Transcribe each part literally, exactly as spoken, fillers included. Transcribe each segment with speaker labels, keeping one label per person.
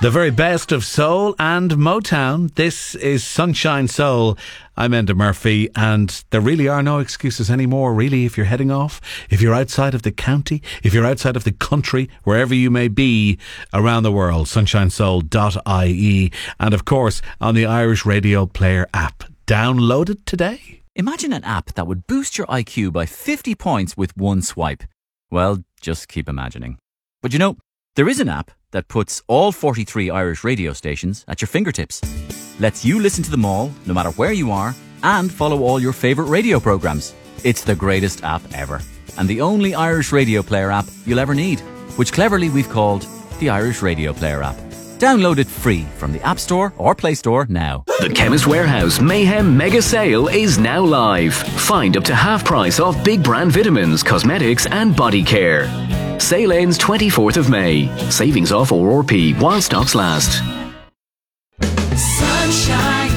Speaker 1: The very best of soul and Motown. This is Sunshine Soul. I'm Enda Murphy, and there really are no excuses anymore, really, if you're heading off, if you're outside of the county, if you're outside of the country, wherever you may be around the world. sunshine soul dot I E, and of course on the Irish Radio Player app. Download it today.
Speaker 2: Imagine an app that would boost your I Q by fifty points with one swipe. Well, just keep imagining. But you know, there is an app that puts all forty-three Irish radio stations at your fingertips. Lets you listen to them all, no matter where you are, and follow all your favourite radio programmes. It's the greatest app ever, and the only Irish Radio Player app you'll ever need, which cleverly we've called the Irish Radio Player app. Download it free from the App Store or Play Store now.
Speaker 3: The Chemist Warehouse Mayhem Mega Sale is now live. Find up to half price off big brand vitamins, cosmetics and body care. Sale ends twenty-fourth of May. Savings off O R P while stocks last.
Speaker 4: Sunshine.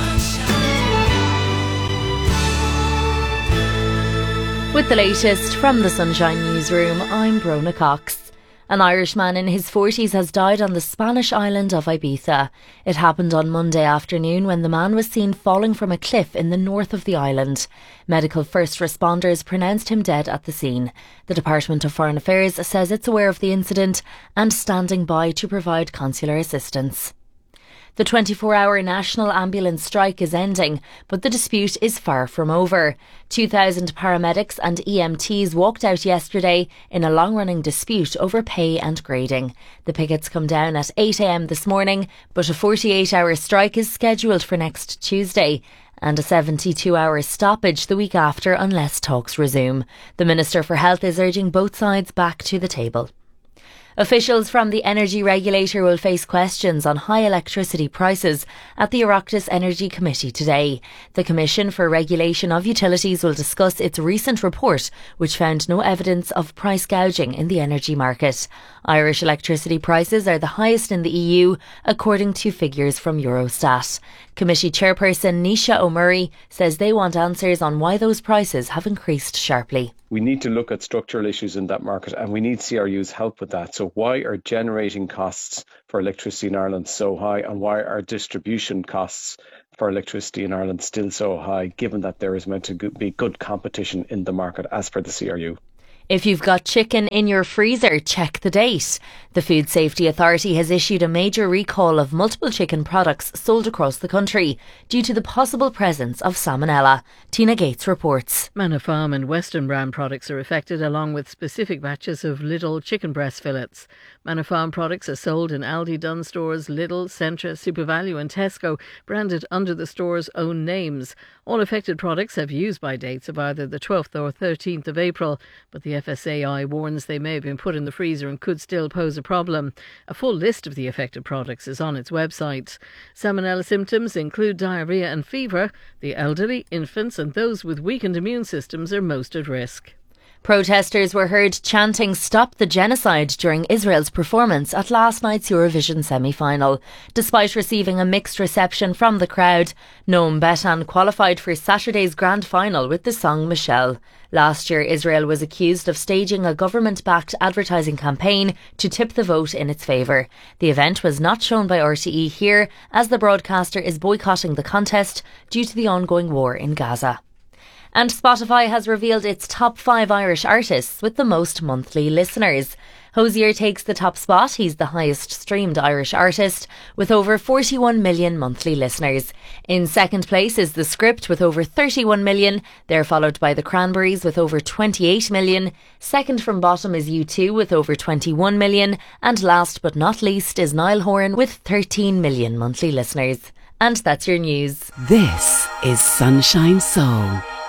Speaker 5: With the latest from the Sunshine Newsroom, I'm Brona Cox. An Irishman in his forties has died on the Spanish island of Ibiza. It happened on Monday afternoon when the man was seen falling from a cliff in the north of the island. Medical first responders pronounced him dead at the scene. The Department of Foreign Affairs says it's aware of the incident and standing by to provide consular assistance. The twenty-four hour national ambulance strike is ending, but the dispute is far from over. two thousand paramedics and E M Ts walked out yesterday in a long-running dispute over pay and grading. The pickets come down at eight a m this morning, but a forty-eight hour strike is scheduled for next Tuesday, and a seventy-two hour stoppage the week after unless talks resume. The Minister for Health is urging both sides back to the table. Officials from the energy regulator will face questions on high electricity prices at the Oireachtas Energy Committee today. The Commission for Regulation of Utilities will discuss its recent report, which found no evidence of price gouging in the energy market. Irish electricity prices are the highest in the E U, according to figures from Eurostat. Committee chairperson Nisha O'Murray says they want answers on why those prices have increased sharply.
Speaker 6: We need to look at structural issues in that market, and we need C R U's help with that. So why are generating costs for electricity in Ireland so high, and why are distribution costs for electricity in Ireland still so high, given that there is meant to be good competition in the market as per the C R U?
Speaker 5: If you've got chicken in your freezer, check the date. The Food Safety Authority has issued a major recall of multiple chicken products sold across the country due to the possible presence of salmonella. Tina Gates reports.
Speaker 7: Manor Farm and Western brand products are affected, along with specific batches of Lidl chicken breast fillets. Manor Farm products are sold in Aldi, Dunnes Stores, Lidl, Centra, SuperValu and Tesco, branded under the store's own names. All affected products have use-by dates of either the twelfth or thirteenth of April, but the F S A I warns they may have been put in the freezer and could still pose a problem. A full list of the affected products is on its website. Salmonella symptoms include diarrhoea and fever. The elderly, infants and those with weakened immune systems are most at risk.
Speaker 5: Protesters were heard chanting "Stop the Genocide" during Israel's performance at last night's Eurovision semi-final. Despite receiving a mixed reception from the crowd, Noam Betan qualified for Saturday's grand final with the song Michelle. Last year, Israel was accused of staging a government-backed advertising campaign to tip the vote in its favour. The event was not shown by R T E here, as the broadcaster is boycotting the contest due to the ongoing war in Gaza. And Spotify has revealed its top five Irish artists with the most monthly listeners. Hozier takes the top spot. He's the highest streamed Irish artist with over forty-one million monthly listeners. In second place is The Script with over thirty-one million. They're followed by The Cranberries with over twenty-eight million. Second from bottom is U two with over twenty-one million. And last but not least is Niall Horan with thirteen million monthly listeners. And that's your news.
Speaker 8: This is Sunshine Soul.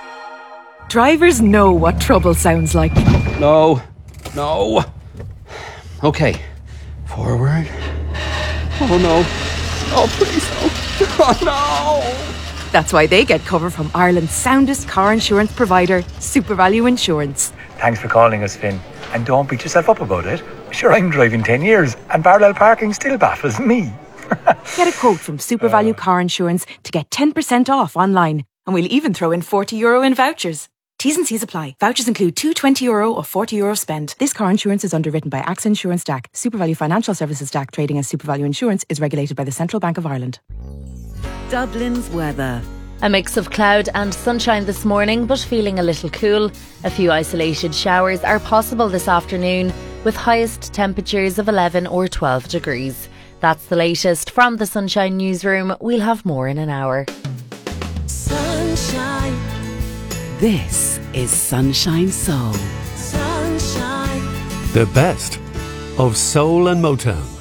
Speaker 9: Drivers know what trouble sounds like.
Speaker 10: No, no. Okay, forward. Oh no. Oh please no. Oh no.
Speaker 9: That's why they get cover from Ireland's soundest car insurance provider, SuperValu Insurance.
Speaker 11: Thanks for calling us, Finn. And don't beat yourself up about it. Sure, I'm driving ten years and parallel parking still baffles me.
Speaker 9: Get a quote from SuperValu uh. Car Insurance to get ten percent off online. And we'll even throw in forty euro in vouchers. T's and C's apply. Vouchers include two twenty euro or forty euro spend. This car insurance is underwritten by AXA Insurance D A C. SuperValue Financial Services D A C trading as SuperValue Insurance is regulated by the Central Bank of Ireland.
Speaker 8: Dublin's weather.
Speaker 5: A mix of cloud and sunshine this morning, but feeling a little cool. A few isolated showers are possible this afternoon, with highest temperatures of eleven or twelve degrees. That's the latest from the Sunshine Newsroom. We'll have more in an hour.
Speaker 8: Sunshine. This is Sunshine Soul. Sunshine.
Speaker 4: The best of soul and Motown.